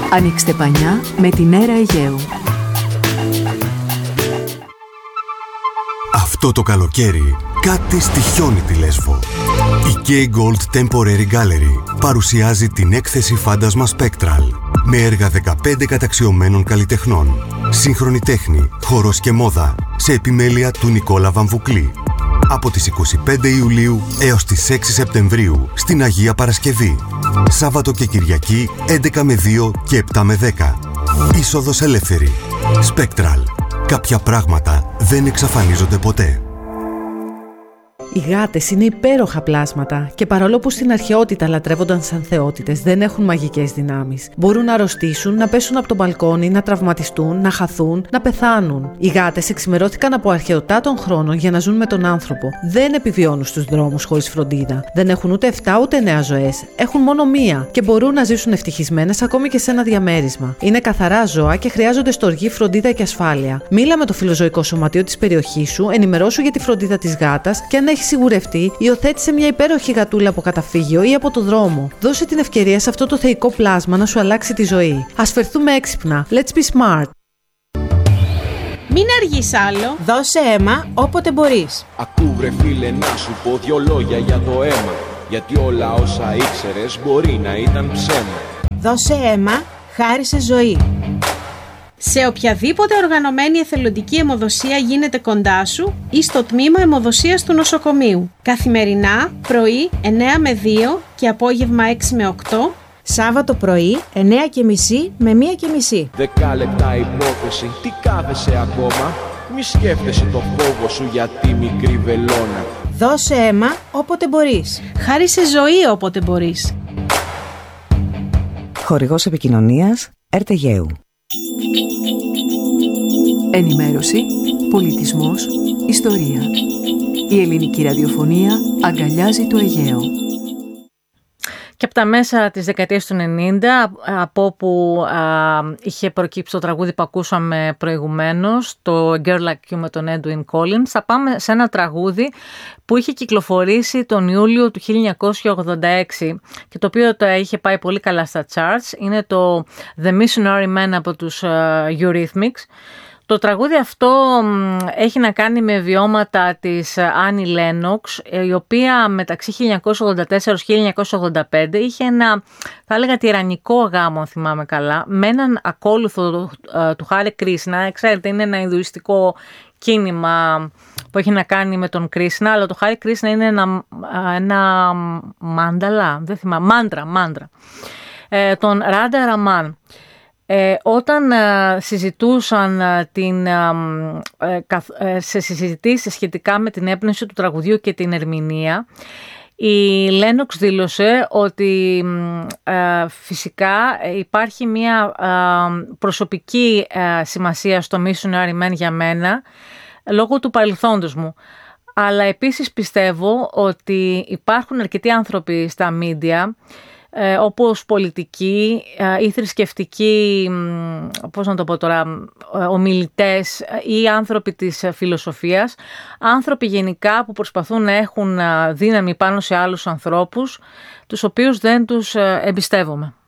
Ανοίξτε πανιά με την Έρα Αιγαίου. Αυτό το καλοκαίρι κάτι στοιχιώνει τη Λέσβο. Η K-Gold Temporary Gallery παρουσιάζει την έκθεση Φάντασμα Spectral με έργα 15 καταξιωμένων καλλιτεχνών, σύγχρονη τέχνη, χορός και μόδα σε επιμέλεια του Νικόλα Βαμβουκλή. Από τις 25 Ιουλίου έως τις 6 Σεπτεμβρίου στην Αγία Παρασκευή. Σάββατο και Κυριακή 11 με 2 και 7 με 10. Είσοδος ελεύθερη. Spectral. Κάποια πράγματα δεν εξαφανίζονται ποτέ. Οι γάτες είναι υπέροχα πλάσματα και παρόλο που στην αρχαιότητα λατρεύονταν σαν θεότητες, δεν έχουν μαγικές δυνάμεις. Μπορούν να αρρωστήσουν, να πέσουν από το μπαλκόνι, να τραυματιστούν, να χαθούν, να πεθάνουν. Οι γάτες εξημερώθηκαν από αρχαιοτά των χρόνων για να ζουν με τον άνθρωπο. Δεν επιβιώνουν στους δρόμους χωρίς φροντίδα. Δεν έχουν ούτε 7 ούτε 9 ζωές. Έχουν μόνο μία και μπορούν να ζήσουν ευτυχισμένες ακόμη και σε ένα διαμέρισμα. Είναι καθαρά ζώα και χρειάζονται στοργή, φροντίδα και ασφάλεια. Μίλα με το φιλοζωικό σωματείο της περιοχής σου, ενημερώσου για τη φροντίδα της γάτας και αν έχει σιγουρευτεί, υιοθέτησε μια υπέροχη γατούλα από καταφύγιο ή από το δρόμο. Δώσε την ευκαιρία σε αυτό το θεϊκό πλάσμα να σου αλλάξει τη ζωή. Ας φερθούμε έξυπνα. Let's be smart. Μην αργείς άλλο. Δώσε αίμα όποτε μπορείς. Ακού βρε φίλε να σου πω 2 λόγια για το αίμα. Γιατί όλα όσα ήξερες μπορεί να ήταν ψέμα. Δώσε αίμα, χάρισε ζωή. Σε οποιαδήποτε οργανωμένη εθελοντική αιμοδοσία γίνεται κοντά σου ή στο τμήμα αιμοδοσίας του νοσοκομείου. Καθημερινά, πρωί 9 με 2 και απόγευμα 6 με 8. Σάββατο πρωί 9:30 με 1:30. 10 λεπτά υπόθεση, τι κάθεσαι ακόμα? Μη σκέφτεσαι το φόβο σου για τη μικρή βελόνα. Δώσε αίμα όποτε μπορείς. Χάρισε ζωή όποτε μπορείς. Χορηγός επικοινωνίας ΕΡΤ Αιγαίου. Ενημέρωση, πολιτισμός, ιστορία. Η ελληνική ραδιοφωνία αγκαλιάζει το Αιγαίο. Και από τα μέσα της δεκαετίας του 90, από όπου είχε προκύψει το τραγούδι που ακούσαμε προηγουμένως, το Girl Like You με τον Edwin Collins, θα πάμε σε ένα τραγούδι που είχε κυκλοφορήσει τον Ιούλιο του 1986 και το οποίο το είχε πάει πολύ καλά στα charts. Είναι το The Missionary Man από τους Eurythmics. Το τραγούδι αυτό έχει να κάνει με βιώματα της Άννη Λένοξ, η οποία μεταξύ 1984-1985 είχε ένα, θα έλεγα, τυραννικό γάμο, αν θυμάμαι καλά, με έναν ακόλουθο του Χάρε Κρίσνα. Ξέρετε, είναι ένα ινδουιστικό κίνημα που έχει να κάνει με τον Κρίσνα, αλλά το Χάρε Κρίσνα είναι ένα μάνταλα, δεν θυμάμαι, μάντρα, τον Ράντα Ραμάν. Όταν συζητούσαν σε συζητήσεις σχετικά με την έμπνευση του τραγουδιού και την ερμηνεία, η Λένοξ δήλωσε ότι φυσικά υπάρχει μια προσωπική σημασία στο Missionary Man για μένα λόγω του παρελθόντος μου. Αλλά επίσης πιστεύω ότι υπάρχουν αρκετοί άνθρωποι στα μίντια, όπως πολιτικοί ή θρησκευτικοί, πώς να το πω τώρα, ομιλητές ή άνθρωποι της φιλοσοφίας, άνθρωποι γενικά που προσπαθούν να έχουν δύναμη πάνω σε άλλους ανθρώπους, τους οποίους δεν τους εμπιστεύομαι.